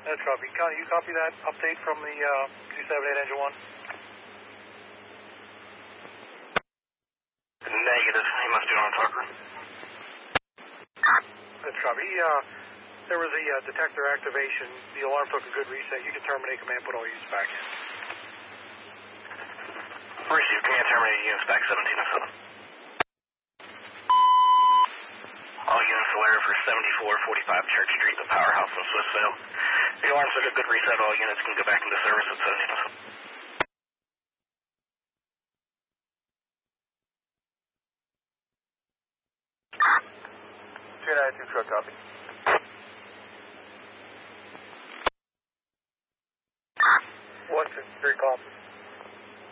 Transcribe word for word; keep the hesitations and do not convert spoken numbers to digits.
That's copy. Connie, you copy that update from the uh, two seven eight engine one? Negative. He must be on Tucker. That's copy. Uh, there was a uh, detector activation. The alarm took a good reset. You can terminate command, put all units back in. Receive command, terminate units back seventeen oh seven. All units alert for seventy-four forty-five Church Street, the powerhouse in Swissvale. The alarm took a good reset. All units can go back into service at seventeen oh seven. two ninety-two truck copy.